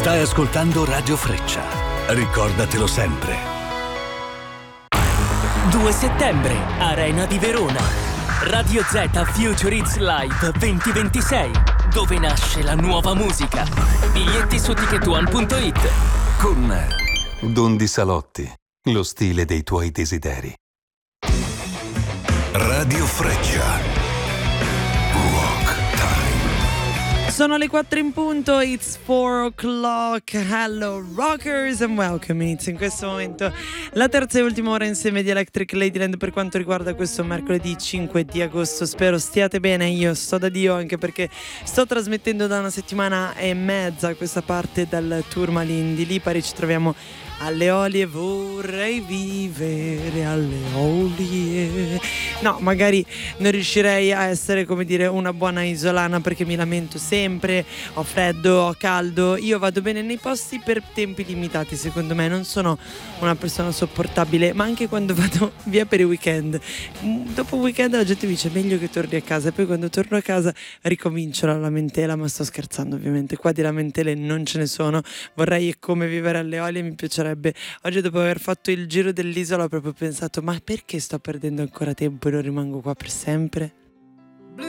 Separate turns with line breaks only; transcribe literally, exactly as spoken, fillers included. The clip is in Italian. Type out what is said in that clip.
Stai ascoltando Radio Freccia. Ricordatelo sempre.
due settembre, Arena di Verona. Radio Z Future Hits Live duemilaventisei, dove nasce la nuova musica. Biglietti su ticket one punto it.
Con Dondi Salotti, lo stile dei tuoi desideri. Radio Freccia. Rock Time.
Sono le quattro in punto, it's four o'clock. Hello rockers and welcome. Inizia in questo momento la terza e ultima ora insieme di Electric Ladyland per quanto riguarda questo mercoledì cinque di agosto. Spero stiate bene, io sto da Dio, anche perché sto trasmettendo da una settimana e mezza questa parte dal Tourmaline di Lipari. Ci troviamo alle Olie, vorrei vivere alle Olie. No, magari non riuscirei a essere, come dire, una buona isolana, perché mi lamento sempre, ho freddo, ho caldo. Io vado bene nei posti per tempi limitati, secondo me, non sono una persona sopportabile, ma anche quando vado via per i weekend. Dopo un weekend la gente mi dice meglio che torni a casa, e poi quando torno a casa ricomincio la lamentela, ma sto scherzando ovviamente, qua di lamentele non ce ne sono. Vorrei come vivere alle Olie, mi piacerebbe. Oggi, dopo aver fatto il giro dell'isola, ho proprio pensato: ma perché sto perdendo ancora tempo e non rimango qua per sempre?